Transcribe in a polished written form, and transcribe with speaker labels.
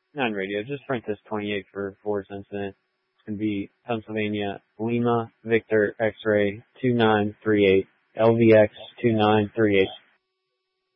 Speaker 1: 9 radio, just print this 28 for force incident. It's going to be Pennsylvania, Lima, Victor, X-ray, 2938, LVX 2938.